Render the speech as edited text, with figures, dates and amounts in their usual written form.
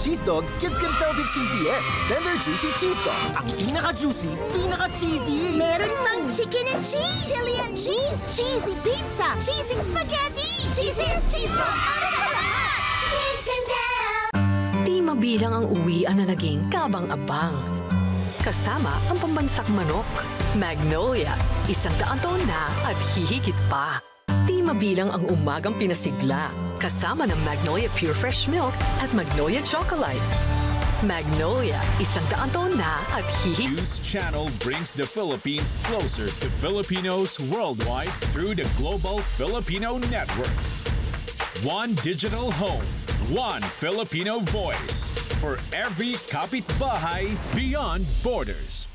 Cheese Dog, kids can tell the cheesiest. Tender Juicy Cheese Dog. Ang pinaka-juicy, pinaka-cheesy. Meron pang chicken and cheese, chili and cheese, cheesy pizza, cheesy spaghetti, cheesiest cheese dog para sa lahat. Kids can tell. Di mabilang ang uwian na naging kabang-abang. Kasama ang pambansak manok. Magnolia, 100 taon na at hihigit pa. Di mabilang ang umagang pinasigla. Kasama ng Magnolia Pure Fresh Milk at Magnolia Chocolate. Magnolia, 100 taon na at hihigit. News Channel brings the Philippines closer to Filipinos worldwide through the Global Filipino Network. One digital home, one Filipino voice. For every kapitbahay beyond borders.